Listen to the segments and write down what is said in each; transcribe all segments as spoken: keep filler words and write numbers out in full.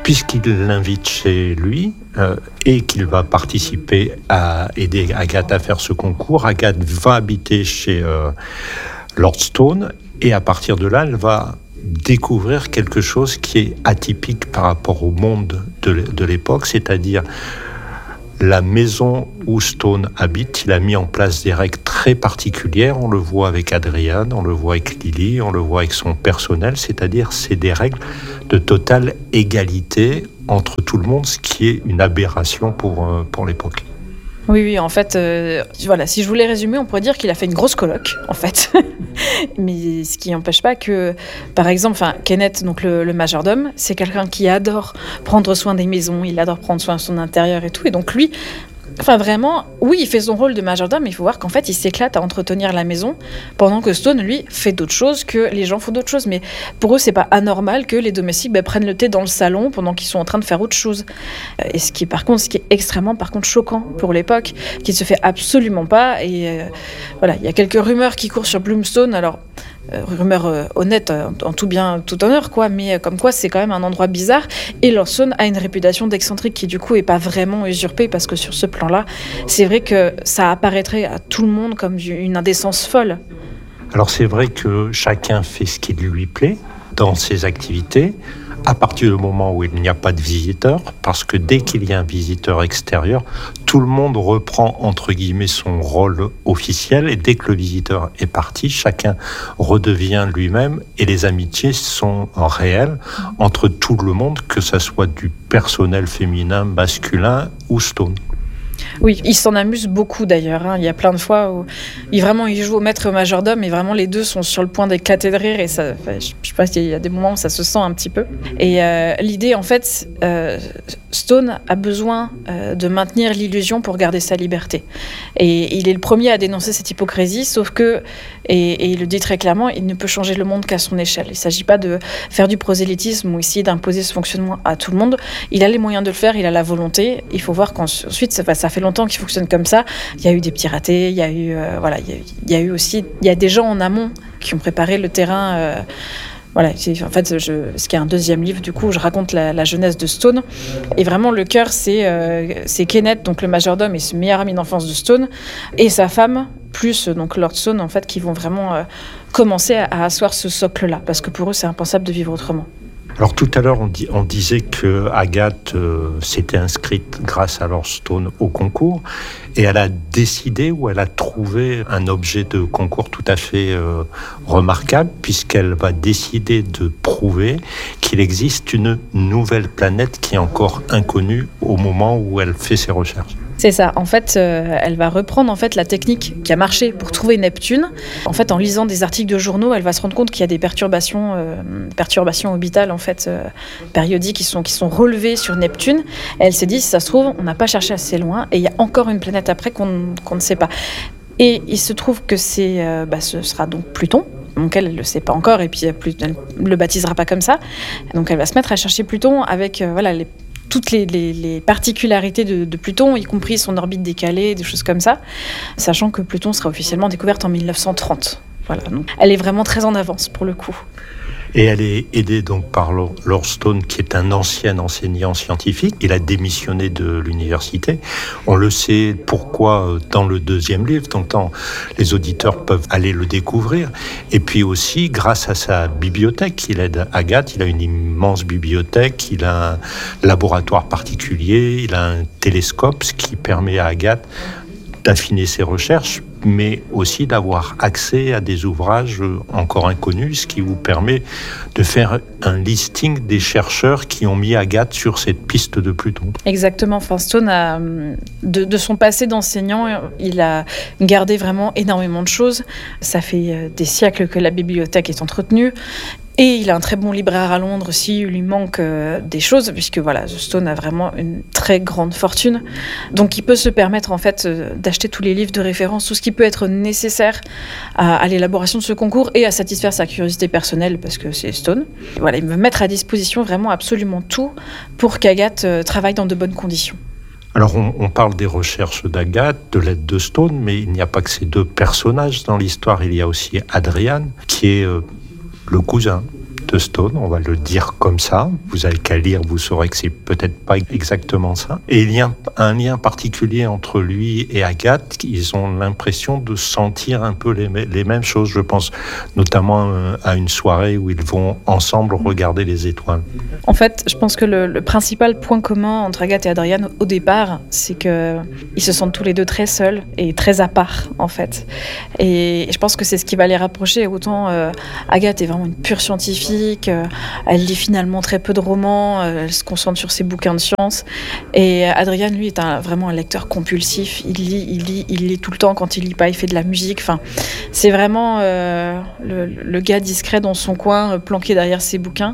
puisqu'il l'invite chez lui euh, et qu'il va participer à aider Agathe à faire ce concours, Agathe va habiter chez euh, Lord Stone et à partir de là, elle va découvrir quelque chose qui est atypique par rapport au monde de, de l'époque, c'est-à-dire la maison où Stone habite. Il a mis en place des règles très particulières. On le voit avec Adrian, on le voit avec Lily, on le voit avec son personnel. C'est-à-dire, c'est des règles de totale égalité entre tout le monde, ce qui est une aberration pour, pour l'époque. Oui, oui, en fait, euh, voilà, si je voulais résumer, on pourrait dire qu'il a fait une grosse coloc, en fait. Mais ce qui n'empêche pas que, par exemple, Kenneth, donc le, le majordome, c'est quelqu'un qui adore prendre soin des maisons, il adore prendre soin de son intérieur et tout. Et donc lui, enfin vraiment, oui, il fait son rôle de majordome, mais il faut voir qu'en fait, il s'éclate à entretenir la maison, pendant que Stone, lui, fait d'autres choses, que les gens font d'autres choses. Mais pour eux, c'est pas anormal que les domestiques bah, prennent le thé dans le salon pendant qu'ils sont en train de faire autre chose. Et ce qui est, par contre, ce qui est extrêmement, par contre, choquant pour l'époque, qui ne se fait absolument pas. Et euh, voilà, il y a quelques rumeurs qui courent sur Bloomstone. Alors, Euh, rumeur euh, honnête, euh, en tout bien, tout honneur, quoi, mais euh, comme quoi c'est quand même un endroit bizarre. Et Lord Stone a une réputation d'excentrique qui, du coup, est pas vraiment usurpée, parce que sur ce plan-là, c'est vrai que ça apparaîtrait à tout le monde comme une indécence folle. Alors, c'est vrai que chacun fait ce qui lui plaît dans ses activités, à partir du moment où il n'y a pas de visiteur, parce que dès qu'il y a un visiteur extérieur, tout le monde reprend entre guillemets son rôle officiel, et dès que le visiteur est parti, chacun redevient lui-même, et les amitiés sont réelles entre tout le monde, que ce soit du personnel féminin, masculin ou Stone. Oui, il s'en amuse beaucoup d'ailleurs. Hein. Il y a plein de fois où il, vraiment, il joue au maître et au majordome, et vraiment les deux sont sur le point d'éclater de rire. Et ça, enfin, je, je sais pas, il y a des moments où ça se sent un petit peu. Et euh, l'idée, en fait, euh, Stone a besoin euh, de maintenir l'illusion pour garder sa liberté. Et il est le premier à dénoncer cette hypocrisie, sauf que, et, et il le dit très clairement, il ne peut changer le monde qu'à son échelle. Il ne s'agit pas de faire du prosélytisme ou essayer d'imposer ce fonctionnement à tout le monde. Il a les moyens de le faire, il a la volonté. Il faut voir qu'ensuite, ça, ça fait longtemps qu'il fonctionne comme ça. Il y a eu des petits ratés, il y a eu, euh, voilà, il y a, il y a eu aussi, il y a des gens en amont qui ont préparé le terrain. Euh, voilà, c'est, en fait, je, ce qui est un deuxième livre, du coup, je raconte la, la jeunesse de Stone. Et vraiment, le cœur, c'est, euh, c'est Kenneth, donc le majordome et ce meilleur ami d'enfance de Stone, et sa femme, plus donc Lord Stone, en fait, qui vont vraiment euh, commencer à, à asseoir ce socle-là, parce que pour eux, c'est impensable de vivre autrement. Alors tout à l'heure, on, dit, on disait que Agathe euh, s'était inscrite grâce à Lord Stone au concours, et elle a décidé, ou elle a trouvé un objet de concours tout à fait euh, remarquable, puisqu'elle va décider de prouver qu'il existe une nouvelle planète qui est encore inconnue au moment où elle fait ses recherches. C'est ça. En fait, euh, elle va reprendre en fait la technique qui a marché pour trouver Neptune. En fait, en lisant des articles de journaux, elle va se rendre compte qu'il y a des perturbations, euh, perturbations orbitales en fait euh, périodiques qui sont qui sont relevées sur Neptune. Et elle s'est dit, si ça se trouve, on n'a pas cherché assez loin, et il y a encore une planète après qu'on qu'on ne sait pas. Et il se trouve que c'est, euh, bah, ce sera donc Pluton. Donc elle ne le sait pas encore, et puis elle ne le baptisera pas comme ça. Donc elle va se mettre à chercher Pluton avec euh, voilà les toutes les, les, les particularités de, de Pluton, y compris son orbite décalée, des choses comme ça, sachant que Pluton sera officiellement découverte en dix-neuf cent trente. Voilà, donc elle est vraiment très en avance pour le coup. Et elle est aidée donc par Lord Stone, qui est un ancien enseignant scientifique. Il a démissionné de l'université. On le sait pourquoi dans le deuxième livre, donc dans, les auditeurs peuvent aller le découvrir. Et puis aussi, grâce à sa bibliothèque, il aide Agathe. Il a une immense bibliothèque, il a un laboratoire particulier, il a un télescope, ce qui permet à Agathe d'affiner ses recherches, mais aussi d'avoir accès à des ouvrages encore inconnus, ce qui vous permet de faire un listing des chercheurs qui ont mis Agathe sur cette piste de Pluton. Exactement. Enfin, Stone a, de, de son passé d'enseignant, il a gardé vraiment énormément de choses. Ça fait des siècles que la bibliothèque est entretenue. Et il a un très bon libraire à Londres aussi, il lui manque euh, des choses, puisque voilà, Stone a vraiment une très grande fortune. Donc il peut se permettre en fait euh, d'acheter tous les livres de référence, tout ce qui peut être nécessaire à, à l'élaboration de ce concours et à satisfaire sa curiosité personnelle, parce que c'est Stone. Et voilà, il veut mettre à disposition vraiment absolument tout pour qu'Agathe euh, travaille dans de bonnes conditions. Alors, on, on parle des recherches d'Agathe, de l'aide de Stone, mais il n'y a pas que ces deux personnages dans l'histoire. Il y a aussi Adrian, qui est euh, le cousin de Stone, on va le dire comme ça. Vous avez qu'à lire, vous saurez que c'est peut-être pas exactement ça. Et il y a un lien particulier entre lui et Agathe. Ils ont l'impression de sentir un peu les, les mêmes choses. Je pense notamment à une soirée où ils vont ensemble regarder les étoiles. En fait, je pense que le, le principal point commun entre Agathe et Adrian au départ, c'est qu'ils se sentent tous les deux très seuls et très à part, en fait. Et je pense que c'est ce qui va les rapprocher. Autant euh, Agathe est vraiment une pure scientifique, euh, elle lit finalement très peu de romans, euh, elle se concentre sur ses bouquins de science. Et Adrian, lui, est un, vraiment un lecteur compulsif. Il lit, il lit, il lit tout le temps. Quand il lit pas, il fait de la musique. Enfin, c'est vraiment euh, le, le gars discret dans son coin, euh, planqué derrière ses bouquins.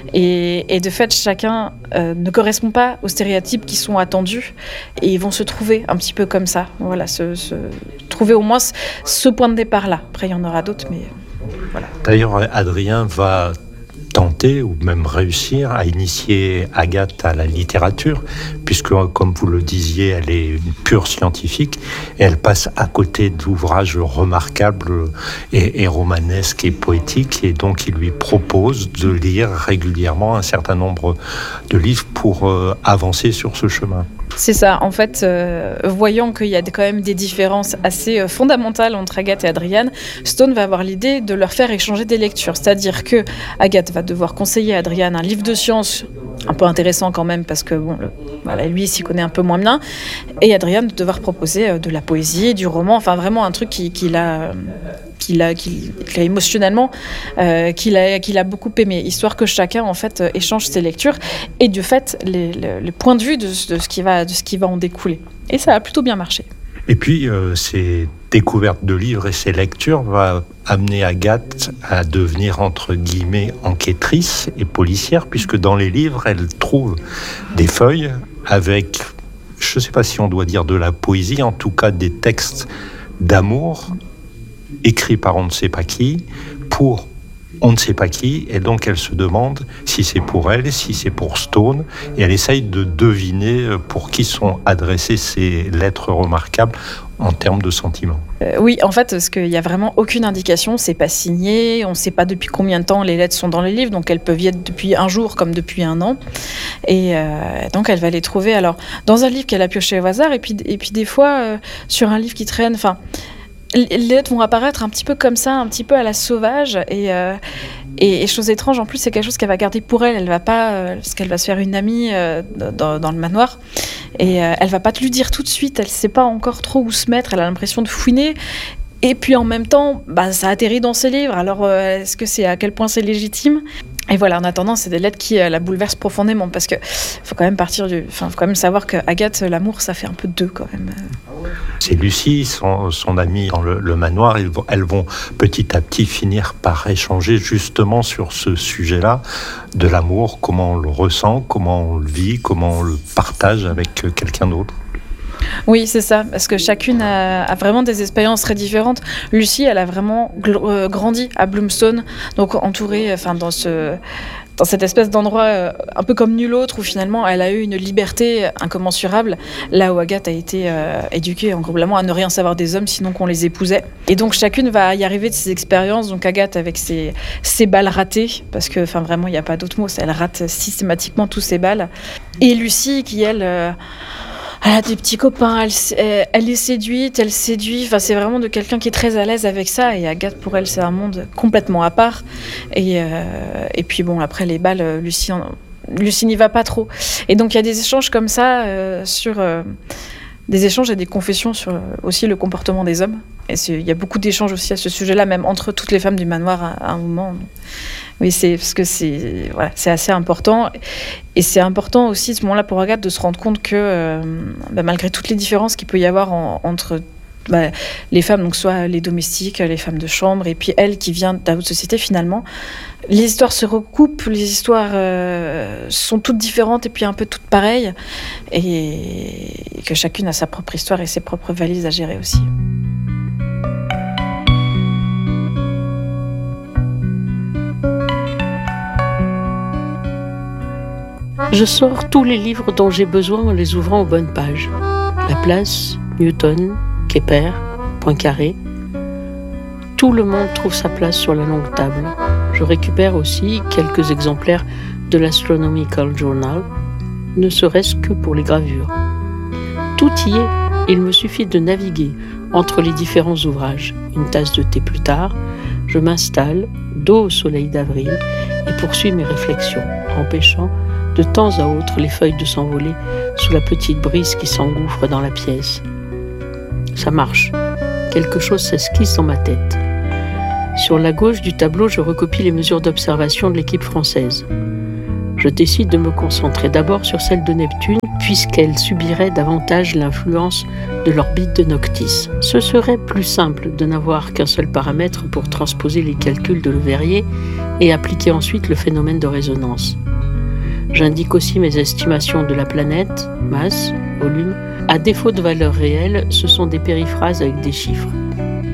Et, et de fait, chacun euh, ne correspond pas aux stéréotypes qui sont attendus. Et ils vont se trouver un petit peu comme ça. Voilà, se, se trouver au moins ce, ce point de départ-là. Après, il y en aura d'autres, mais voilà. D'ailleurs, Adrien va tenter ou même réussir à initier Agathe à la littérature, puisque, comme vous le disiez, elle est une pure scientifique et elle passe à côté d'ouvrages remarquables et, et romanesques et poétiques, et donc il lui propose de lire régulièrement un certain nombre de livres pour euh, avancer sur ce chemin. C'est ça, en fait, euh, voyant qu'il y a quand même des différences assez euh, fondamentales entre Agathe et Adrian, Stone va avoir l'idée de leur faire échanger des lectures. C'est-à-dire que Agathe va devoir conseiller à Adrian un livre de science, un peu intéressant quand même, parce que bon, le, voilà, lui, il s'y connaît un peu moins bien, et Adrian va devoir proposer euh, de la poésie, du roman, enfin vraiment un truc qui, qui l'a... Euh, qu'il a, qu'il, qu'il a émotionnellement, euh, qu'il, a, qu'il a beaucoup aimé, histoire que chacun en fait échange ses lectures et de fait les, les, les points de vue de, de, ce qui va, de ce qui va en découler. Et ça a plutôt bien marché. Et puis euh, ces découvertes de livres et ces lectures va amener Agathe à devenir entre guillemets enquêtrice et policière, puisque dans les livres elle trouve des feuilles avec, je ne sais pas si on doit dire de la poésie, en tout cas des textes d'amour écrit par on ne sait pas qui, pour on ne sait pas qui, et donc elle se demande si c'est pour elle, si c'est pour Stone, et elle essaye de deviner pour qui sont adressées ces lettres remarquables en termes de sentiments. Euh, oui, en fait, parce qu'il n'y a vraiment aucune indication, c'est pas signé, on ne sait pas depuis combien de temps les lettres sont dans les livres, donc elles peuvent y être depuis un jour comme depuis un an, et euh, donc elle va les trouver alors dans un livre qu'elle a pioché au hasard, et puis, et puis des fois euh, sur un livre qui traîne, enfin... Les lettres vont apparaître un petit peu comme ça, un petit peu à la sauvage, et, euh, et, et chose étrange, en plus, c'est quelque chose qu'elle va garder pour elle. Elle va pas, euh, parce qu'elle va se faire une amie euh, dans, dans le manoir, et euh, elle va pas te lui dire tout de suite. Elle sait pas encore trop où se mettre. Elle a l'impression de fouiner. Et puis en même temps, bah, ça atterrit dans ses livres. Alors, euh, est-ce que c'est à quel point c'est légitime ? Et voilà, en attendant, c'est des lettres qui euh, la bouleversent profondément, parce que faut quand même partir du, enfin, faut quand même savoir que Agathe, l'amour, ça fait un peu deux quand même. C'est Lucie, son, son amie dans le, le manoir. Ils vont, elles vont petit à petit finir par échanger justement sur ce sujet-là de l'amour, comment on le ressent, comment on le vit, comment on le partage avec quelqu'un d'autre. Oui, c'est ça, parce que chacune a, a vraiment des expériences très différentes. Lucie, elle a vraiment gl- euh, grandi à Bloomstone, donc entourée, enfin dans ce, dans cette espèce d'endroit euh, un peu comme nul autre, où finalement elle a eu une liberté incommensurable, là où Agathe a été euh, éduquée en globalement à ne rien savoir des hommes, sinon qu'on les épousait. Et donc chacune va y arriver de ses expériences. Donc Agathe avec ses, ses balles ratées, parce que enfin vraiment il n'y a pas d'autre mot, elle rate systématiquement tous ses balles. Et Lucie qui elle euh, elle a des petits copains, elle, elle est séduite, elle séduit. Enfin, c'est vraiment de quelqu'un qui est très à l'aise avec ça. Et Agathe, pour elle, c'est un monde complètement à part. Et, euh, et puis bon, après les balles, Lucie, Lucie n'y va pas trop. Et donc il y a des échanges comme ça euh, sur euh, des échanges et des confessions sur euh, aussi le comportement des hommes. Et il y a beaucoup d'échanges aussi à ce sujet-là, même entre toutes les femmes du manoir à, à un moment. Oui, c'est parce que c'est voilà, c'est assez important, et c'est important aussi à ce moment-là pour Agathe de se rendre compte que euh, bah, malgré toutes les différences qu'il peut y avoir en, entre bah, les femmes, donc soit les domestiques, les femmes de chambre, et puis elle qui vient de la haute société finalement, les histoires se recoupent, les histoires euh, sont toutes différentes et puis un peu toutes pareilles, et, et que chacune a sa propre histoire et ses propres valises à gérer aussi. Je sors tous les livres dont j'ai besoin en les ouvrant aux bonnes pages. Laplace, Newton, Kepler, Poincaré. Tout le monde trouve sa place sur la longue table. Je récupère aussi quelques exemplaires de l'Astronomical Journal, ne serait-ce que pour les gravures. Tout y est, il me suffit de naviguer entre les différents ouvrages. Une tasse de thé plus tard, je m'installe, dos au soleil d'avril, et poursuis mes réflexions, empêchant de temps à autre les feuilles de s'envoler sous la petite brise qui s'engouffre dans la pièce. Ça marche, quelque chose s'esquisse dans ma tête. Sur la gauche du tableau, je recopie les mesures d'observation de l'équipe française. Je décide de me concentrer d'abord sur celle de Neptune, puisqu'elle subirait davantage l'influence de l'orbite de Noctis. Ce serait plus simple de n'avoir qu'un seul paramètre pour transposer les calculs de Leverrier et appliquer ensuite le phénomène de résonance. J'indique aussi mes estimations de la planète, masse, volume. À défaut de valeur réelle, ce sont des périphrases avec des chiffres.